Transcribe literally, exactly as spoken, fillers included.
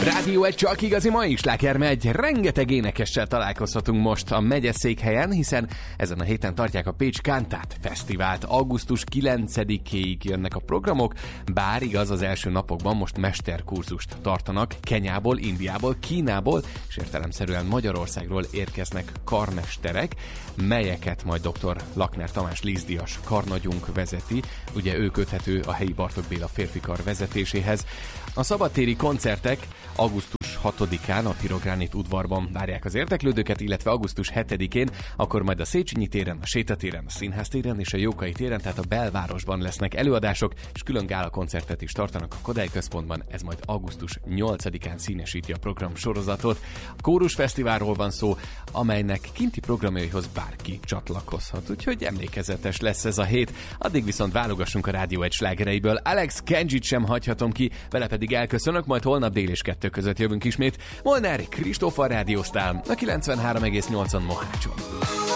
Rádió egy csak igazi mai sláger megy. Rengeteg énekessel találkozhatunk most a megyeszékhelyen, hiszen ezen a héten tartják a Pécs Kántát Fesztivált. augusztus kilencedikéig jönnek a programok, bár igaz, az első napokban most mesterkurzust tartanak Kenyából, Indiából, Kínából, és értelemszerűen Magyarországról érkeznek karmesterek, melyeket majd dr. Lakner Tamás Lízdíjas karnagyunk vezeti. Ugye ő köthető a helyi Bartók Béla férfikar vezetéséhez. A szabadtéri koncertek augusztus hatodikán a Pirogránit udvarban várják az érdeklődőket, illetve augusztus hetedikén, akkor majd a Széchenyi téren, a Sétatéren, a Színház téren és a Jókai téren, tehát a belvárosban lesznek előadások, és külön gála koncertet is tartanak a Kodály Központban, ez majd augusztus nyolcadikán színesíti a program sorozatot. A Kórus Fesztiválról van szó, amelynek kinti programjaihoz bárki csatlakozhat, úgyhogy emlékezetes lesz ez a hét. Addig viszont válogassunk a Rádió egy slágereiből. Alex Kenjit sem hagyhatom ki, vele pedig elköszönök, majd holnap dél és kettő között jövünk ismét. Molnár Kristóffal rádióztál a kilencvenhárom egész nyolcon Mohácson.